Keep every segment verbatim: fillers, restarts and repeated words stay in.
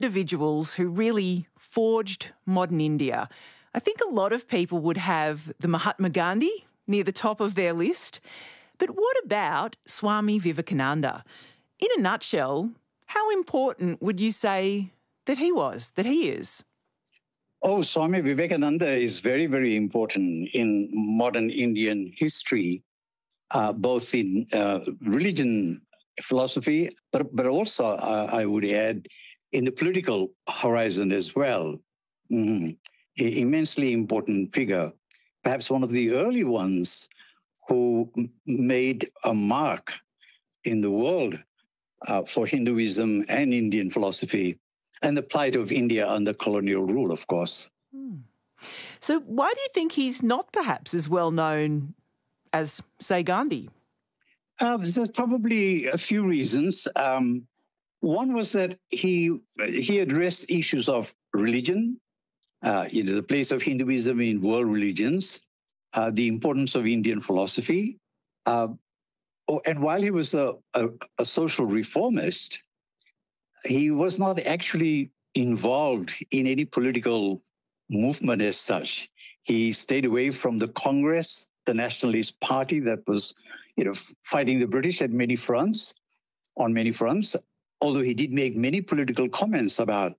individuals who really forged modern India, I think a lot of people would have the Mahatma Gandhi near the top of their list. But what about Swami Vivekananda? In a nutshell, how important would you say that he was, that he is? Oh, Swami Vivekananda is very, very important in modern Indian history, uh, both in uh, religion, philosophy, but, but also, uh, I would add, in the political horizon as well. Mm-hmm. I- immensely important figure, perhaps one of the early ones who m- made a mark in the world uh, for Hinduism and Indian philosophy, and the plight of India under colonial rule, of course. Hmm. So why do you think he's not perhaps as well known as, say, Gandhi? Uh, there's probably a few reasons. Um, one was that he he addressed issues of religion, uh, you know, the place of Hinduism in world religions, uh, the importance of Indian philosophy. Uh, oh, and while he was a, a, a social reformist, he was not actually involved in any political movement as such. He stayed away from the Congress, the Nationalist Party that was, you know, fighting the British at many fronts, on many fronts. Although he did make many political comments about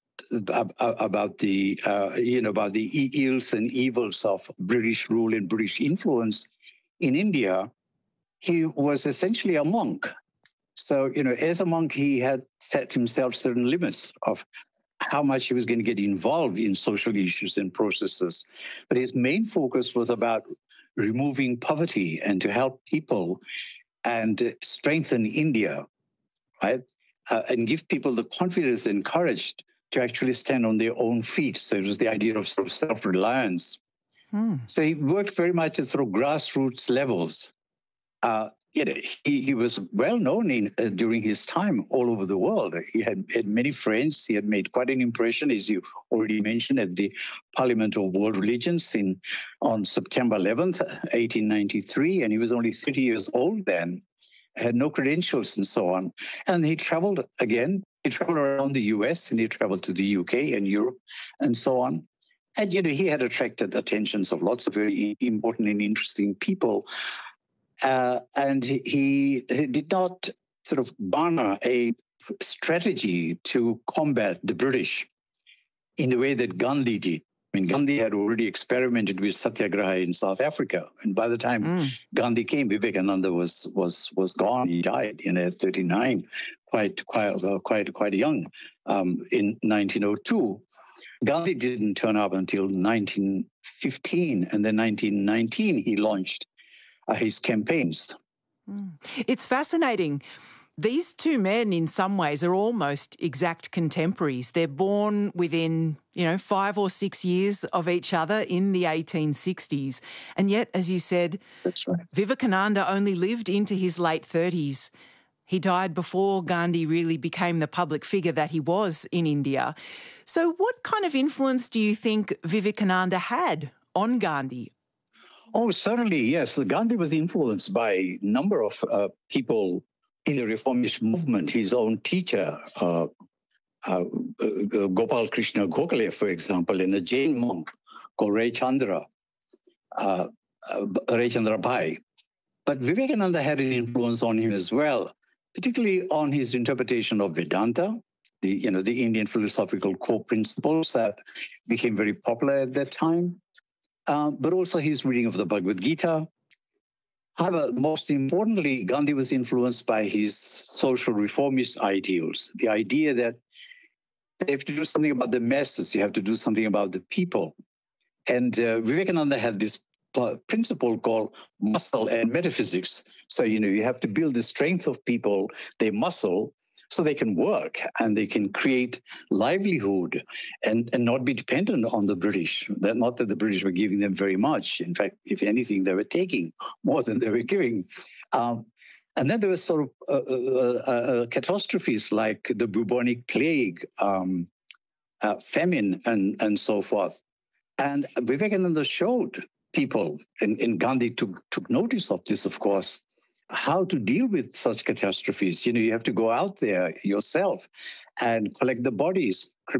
about the uh, you know about the ills and evils of British rule and British influence in India, he was essentially a monk. So, you know, as a monk, he had set himself certain limits of how much he was going to get involved in social issues and processes. But his main focus was about removing poverty and to help people and strengthen India, right? Uh, and give people the confidence and courage to actually stand on their own feet. So it was the idea of sort of self-reliance. Hmm. So he worked very much at sort of grassroots levels. Uh, you know, he, he was well known in, uh, during his time all over the world. He had, had many friends. He had made quite an impression, as you already mentioned, at the Parliament of World Religions in on September eleventh, eighteen ninety-three, and he was only thirty years old then. Had no credentials and so on. And he traveled again. He traveled around the U S and he traveled to the U K and Europe and so on. And, you know, he had attracted attentions of lots of very important and interesting people. Uh, and he, he did not sort of garner a strategy to combat the British in the way that Gandhi did. I mean, Gandhi had already experimented with satyagraha in South Africa, and by the time mm. Gandhi came, Vivekananda was was was gone. He died in at thirty-nine, quite quite uh, quite quite young, um, in nineteen oh two. Gandhi didn't turn up until nineteen fifteen, and then nineteen nineteen he launched uh, his campaigns. Mm. It's fascinating. These two men, in some ways, are almost exact contemporaries. They're born within, you know, five or six years of each other in the eighteen sixties. And yet, as you said, That's right. Vivekananda only lived into his late thirties. He died before Gandhi really became the public figure that he was in India. So what kind of influence do you think Vivekananda had on Gandhi? Oh, certainly, yes. Gandhi was influenced by a number of uh, people in the reformist movement. His own teacher, uh, uh, uh, Gopal Krishna Gokhale, for example, and a Jain monk called Ray Chandra, uh, uh, Ray Chandra Bhai. But Vivekananda had an influence on him as well, particularly on his interpretation of Vedanta, the you know the Indian philosophical core principles that became very popular at that time, uh, but also his reading of the Bhagavad Gita. However, most importantly, Gandhi was influenced by his social reformist ideals, the idea that you have to do something about the masses, you have to do something about the people. And uh, Vivekananda had this principle called muscle and metaphysics. So, you know, you have to build the strength of people, their muscle, so they can work and they can create livelihood and, and not be dependent on the British. That, not that the British were giving them very much. In fact, if anything, they were taking more than they were giving. Um, and then there were sort of uh, uh, uh, catastrophes like the bubonic plague, um, uh, famine, and, and so forth. And Vivekananda showed people, and, and Gandhi took, took notice of this, of course, how to deal with such catastrophes. You know, you have to go out there yourself and collect the bodies